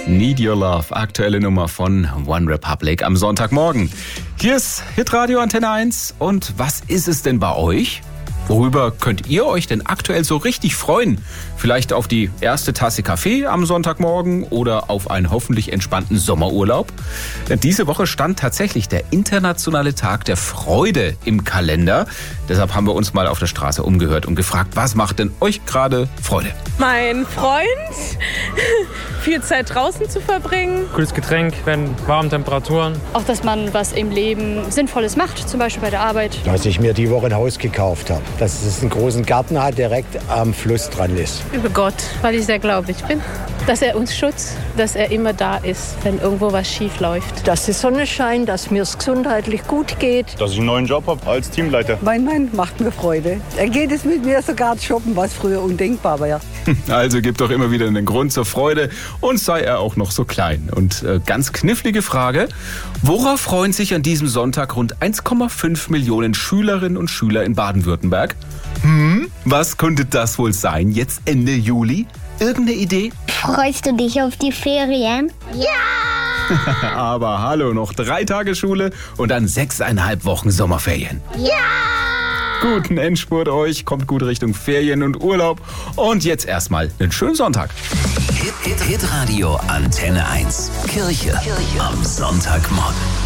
Need Your Love, aktuelle Nummer von One Republic am Sonntagmorgen. Hier ist Hitradio Antenne 1 und was ist es denn bei euch? Worüber könnt ihr euch denn aktuell so richtig freuen? Vielleicht auf die erste Tasse Kaffee am Sonntagmorgen oder auf einen hoffentlich entspannten Sommerurlaub? Denn diese Woche stand tatsächlich der internationale Tag der Freude im Kalender. Deshalb haben wir uns mal auf der Straße umgehört und gefragt, was macht denn euch gerade Freude? Mein Freund, viel Zeit draußen zu verbringen. Kühles Getränk, wenn warme Temperaturen. Auch, dass man was im Leben Sinnvolles macht, zum Beispiel bei der Arbeit. Dass ich mir die Woche ein Haus gekauft habe. Dass es einen großen Garten hat, direkt am Fluss dran ist. Über Gott, weil ich sehr gläubig bin. Dass er uns schützt, dass er immer da ist, wenn irgendwo was schief läuft. Dass die Sonne scheint, dass mir es gesundheitlich gut geht. Dass ich einen neuen Job habe als Teamleiter. Mein Mann macht mir Freude. Er geht es mit mir sogar shoppen, was früher undenkbar war. Also gibt doch immer wieder einen Grund zur Freude und sei er auch noch so klein. Und ganz knifflige Frage, worauf freuen sich an diesem Sonntag rund 1,5 Millionen Schülerinnen und Schüler in Baden-Württemberg? Was könnte das wohl sein, jetzt Ende Juli? Irgendeine Idee? Freust du dich auf die Ferien? Ja! Aber hallo, noch 3 Tage Schule und dann 6,5 Wochen Sommerferien. Ja! Guten Endspurt euch, kommt gut Richtung Ferien und Urlaub. Und jetzt erstmal einen schönen Sonntag. Hitradio Antenne 1. Kirche am Sonntagmorgen.